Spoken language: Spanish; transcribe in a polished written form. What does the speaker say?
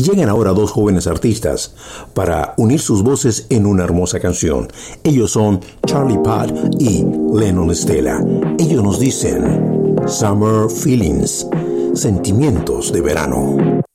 llegan ahora dos jóvenes artistas para unir sus voces en una hermosa canción. Ellos son Charlie Puth y Lennon Stella. Ellos nos dicen Summer Feelings, sentimientos de verano.